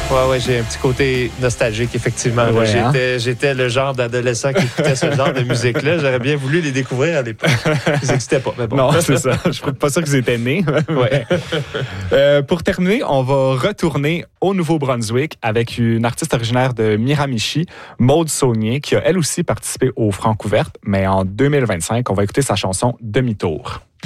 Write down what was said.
Ouais, j'ai un petit côté nostalgique, effectivement. Ouais, j'étais le genre d'adolescent qui écoutait ce genre de musique-là. J'aurais bien voulu les découvrir à l'époque. Ils n'existaient pas, mais bon. Non, c'est ça. Je suis pas sûr qu'ils étaient nés. Ouais. Pour terminer, on va retourner au Nouveau-Brunswick avec une artiste originaire de Miramichi, Maude Saunier, qui a elle aussi participé au Francouverte, mais en 2025, on va écouter sa chanson Demi-tour.